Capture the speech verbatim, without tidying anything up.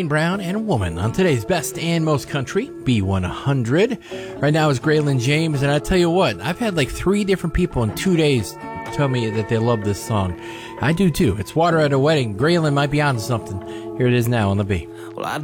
Wayne Brown and Woman on today's Best and Most Country, B one hundred. Right now is Graylin James, and I tell you what, I've had like three different people in two days tell me that they love this song. I do too. It's Water at a Wedding. Graylin might be onto something. Here it is now on the B. Well, I